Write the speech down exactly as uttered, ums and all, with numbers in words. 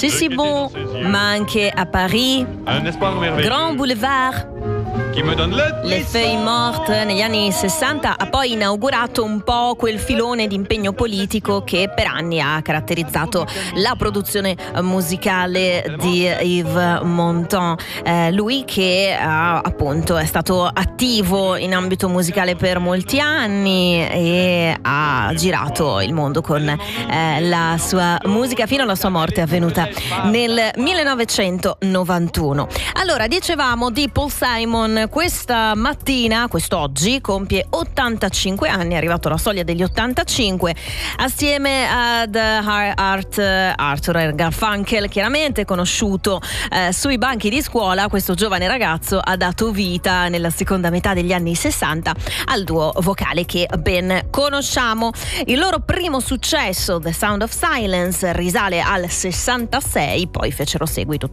C'est bon, ma anche a Paris, Un espoir merveilleux Grand Boulevard. qui me donne le Le Feuilles Mortes negli anni sessanta ha poi inaugurato un po' quel filone di impegno politico che per anni ha caratterizzato la produzione musicale di Yves Montand. Eh, lui che eh, appunto è stato attivo in ambito musicale per molti anni e ha girato il mondo con eh, la sua musica fino alla sua morte avvenuta nel millenovecentonovantuno. Allora, dicevamo di Paul Simon. Questa mattina, quest'oggi, compie ottantacinque anni, è arrivato alla soglia degli ottantacinque, assieme ad Art, Arthur Garfunkel, chiaramente conosciuto eh, sui banchi di scuola. Questo giovane ragazzo ha dato vita nella seconda metà degli anni sessanta al duo vocale che ben conosciamo. Il loro primo successo, The Sound of Silence, risale al sessantasei, poi fecero seguito